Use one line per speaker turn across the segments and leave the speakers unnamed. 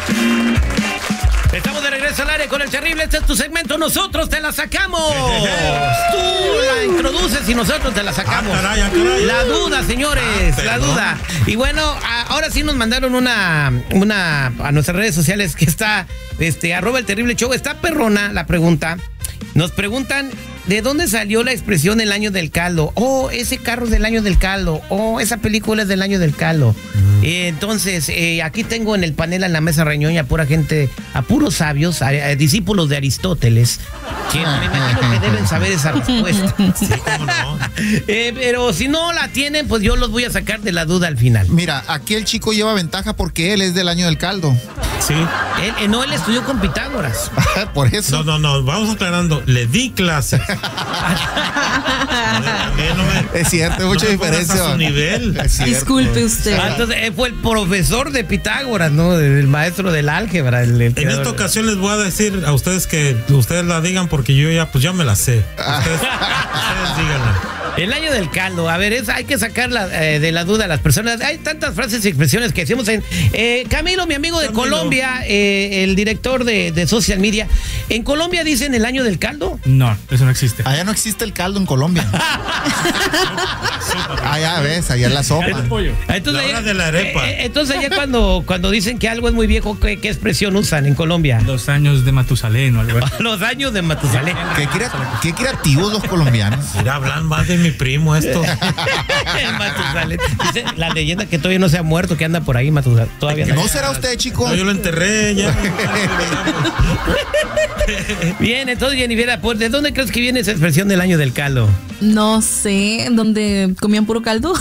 Estamos de regreso al área con el terrible. Este es tu segmento. Nosotros te la sacamos. Tú la introduces y nosotros te la sacamos.
Caray.
La duda, señores. La duda. Y bueno, ahora sí nos mandaron una a nuestras redes sociales que está @elterrible_show. Está perrona la pregunta. Nos preguntan ¿de dónde salió la expresión el año del caldo? Oh, ese carro es del año del caldo. Oh, esa película es del año del caldo. Entonces, aquí tengo en el panel, en la mesa reñoña, pura gente, a puros sabios, discípulos de Aristóteles, que me imagino que deben saber esa respuesta.
Sí, cómo no.
Pero si no la tienen, pues yo los voy a sacar de la duda al final.
Mira, aquí el chico lleva ventaja porque él es del año del caldo.
Sí.
Él estudió con Pitágoras.
Por eso.
No, vamos aclarando. Le di clases.
Es cierto, hay mucha diferencia.
A su nivel.
Disculpe usted.
Entonces, él fue el profesor de Pitágoras, ¿no? El maestro del álgebra. En
esta ocasión les voy a decir a ustedes que ustedes la digan porque yo ya me la sé. Ustedes díganla.
El año del caldo, a ver, hay que sacarla de la duda a las personas. Hay tantas frases y expresiones que decimos en... Camilo, mi amigo de Colombia, el director de social media. ¿En Colombia dicen el año del caldo?
No, eso no existe.
Allá no existe el caldo en Colombia. Allá ves, allá es la sopa.
Entonces,
la hora de la arepa.
Entonces allá cuando dicen que algo es muy viejo, ¿qué expresión usan en Colombia?
Los años de Matusalén o algo así.
Los años de Matusalén.
Qué creativos los colombianos.
Mira, hablan más de mi primo esto.
Matusalén. Dice la leyenda que todavía no se ha muerto, que anda por ahí Matusalén. Todavía
¿No será usted, chico?
No, yo lo enterré ya.
Bien, entonces Jennifer, ¿de dónde crees que viene esa expresión del año del caldo?
No sé, ¿dónde comían puro caldo?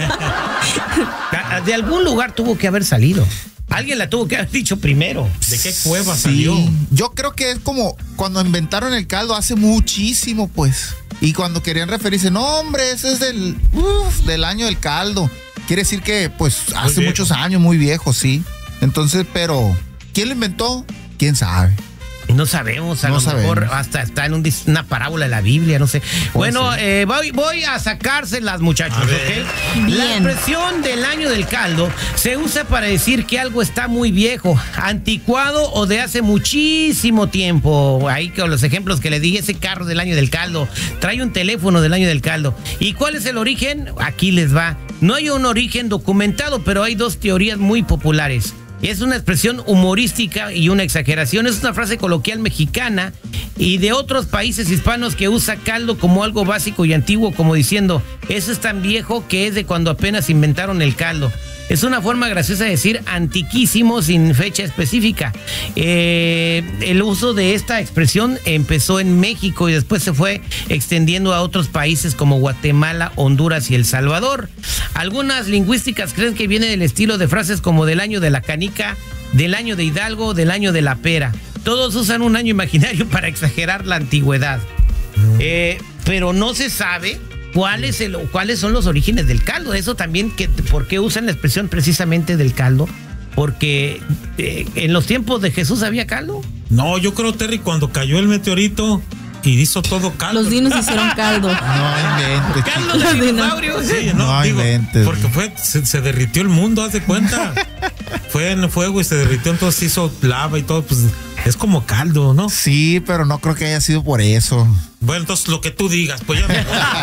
De algún lugar tuvo que haber salido. Alguien la tuvo que haber dicho primero.
¿De qué cueva salió?
Yo creo que es como cuando inventaron el caldo hace muchísimo, pues. Y cuando querían referirse, no, hombre, ese es del año del caldo. Quiere decir que, pues, hace muchos años, muy viejo, sí. Entonces, pero, ¿quién lo inventó? ¿Quién sabe?
No sabemos, a lo mejor hasta está en una parábola de la Biblia, no sé. Bueno, voy a sacárselas, muchachos, ¿ok?
Bien.
La expresión del año del caldo se usa para decir que algo está muy viejo, anticuado o de hace muchísimo tiempo. Ahí con los ejemplos que le di, ese carro del año del caldo, trae un teléfono del año del caldo. ¿Y cuál es el origen? Aquí les va. No hay un origen documentado, pero hay dos teorías muy populares. Es una expresión humorística y una exageración. Es una frase coloquial mexicana y de otros países hispanos que usa caldo como algo básico y antiguo, como diciendo, eso es tan viejo que es de cuando apenas inventaron el caldo. Es una forma graciosa de decir antiquísimo sin fecha específica. El uso de esta expresión empezó en México y después se fue extendiendo a otros países como Guatemala, Honduras y El Salvador. Algunas lingüísticas creen que viene del estilo de frases como del año de la canica, del año de Hidalgo, del año de la pera. Todos usan un año imaginario para exagerar la antigüedad. Pero no se sabe cuáles son los orígenes del caldo. Eso también, ¿por qué usan la expresión precisamente del caldo? Porque en los tiempos de Jesús había caldo.
No, yo creo, Terry, cuando cayó el meteorito y hizo todo caldo.
Los dinos hicieron caldo.
No inventes.
Caldo de dinosaurio.
Sí,
no inventes.
Porque se derritió el mundo, haz de cuenta. Fue en el fuego y se derritió, entonces hizo lava y todo, pues es como caldo, ¿no?
Sí, pero no creo que haya sido por eso.
Bueno, entonces lo que tú digas, pues ya me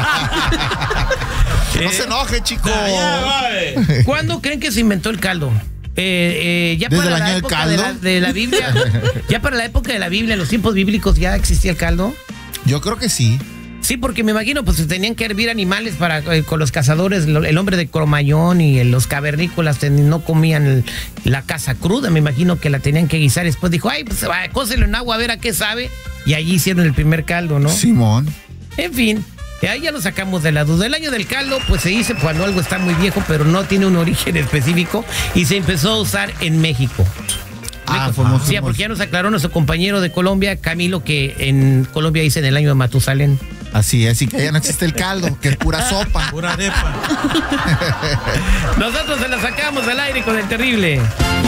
No se enoje, chico.
¿Cuándo creen que se inventó el caldo? Ya
¿Desde
para
el
la
año del
época
caldo?
de la Biblia. Ya para la época de la Biblia, en los tiempos bíblicos, ¿ya existía el caldo?
Yo creo que sí.
Sí, porque me imagino, pues se tenían que hervir animales para con los cazadores, el hombre de Cromañón y los cavernícolas no comían la caza cruda, me imagino que la tenían que guisar. Después dijo, ay, pues cócelo en agua a ver a qué sabe. Y allí hicieron el primer caldo, ¿no?
Simón.
En fin, ahí ya lo sacamos de la duda. El año del caldo, pues se dice cuando algo está muy viejo, pero no tiene un origen específico y se empezó a usar en México. Sí, porque ya nos aclaró nuestro compañero de Colombia, Camilo, que en Colombia dicen el año de Matusalén.
Así es, y que ya no existe el caldo, que es pura sopa.
Pura arepa.
Nosotros se la sacamos al aire con el terrible.